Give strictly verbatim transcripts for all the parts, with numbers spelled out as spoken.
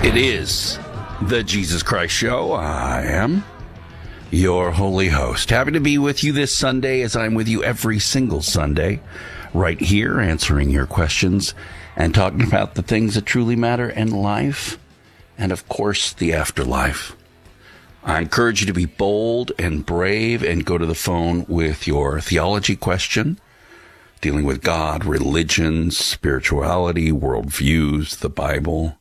It is the Jesus Christ Show. I am your holy host. Happy to be with you this Sunday, as I'm with you every single Sunday, right here, answering your questions and talking about the things that truly matter in life and, of course, the afterlife. I encourage you to be bold and brave and go to the phone with your theology question, dealing with God, religion, spirituality, worldviews, the Bible.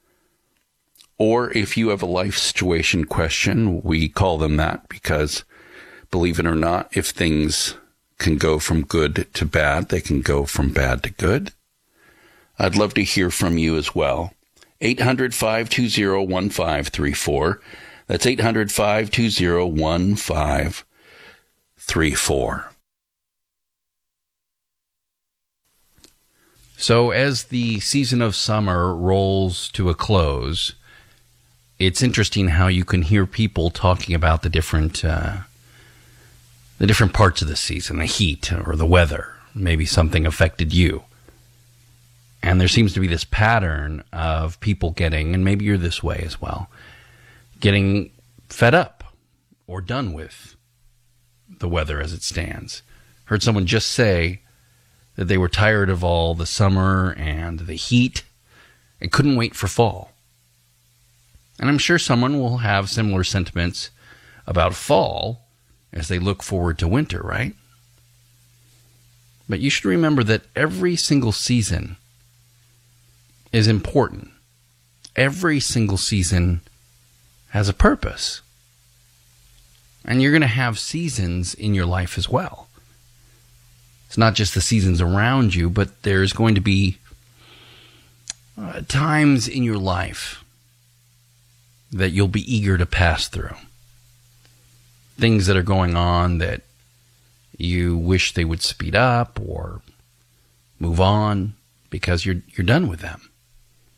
Or if you have a life situation question, we call them that because, believe it or not, if things can go from good to bad, they can go from bad to good. I'd love to hear from you as well. eight hundred, five two zero, one five three four. That's eight hundred, five two zero, one five three four. So as the season of summer rolls to a close, it's interesting how you can hear people talking about the different uh, the different parts of the season, the heat or the weather. Maybe something affected you. And there seems to be this pattern of people getting, and maybe you're this way as well, getting fed up or done with the weather as it stands. Heard someone just say that they were tired of all the summer and the heat and couldn't wait for fall. And I'm sure someone will have similar sentiments about fall as they look forward to winter, right? But you should remember that every single season is important. Every single season has a purpose. And you're going to have seasons in your life as well. It's not just the seasons around you, but there's going to be uh, times in your life that you'll be eager to pass through. Things that are going on that you wish they would speed up or move on because you're you're done with them.